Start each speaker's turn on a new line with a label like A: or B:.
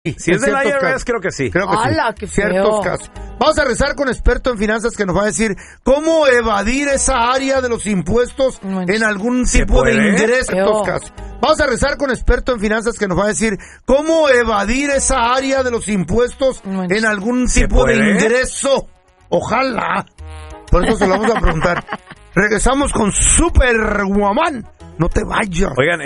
A: Si es del IRS, creo que sí.
B: Creo que
C: ¡Hala,
B: sí.
C: qué feo!
B: Ciertos casos. Vamos a rezar con experto en finanzas que nos va a decir cómo evadir esa área de los impuestos en algún tipo de ingreso. En estos casos. Vamos a rezar con experto en finanzas que nos va a decir cómo evadir esa área de los impuestos en algún tipo de ingreso. Ojalá. Por eso se lo vamos a preguntar. Regresamos con Superwoman. No te vayas.
A: Oigan,